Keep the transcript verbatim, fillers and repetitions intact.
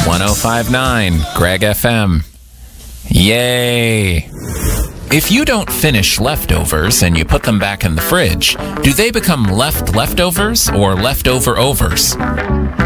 one oh five point nine Greg F M. Yay! If you don't finish leftovers and you put them back in the fridge, do they become left leftovers or leftover overs?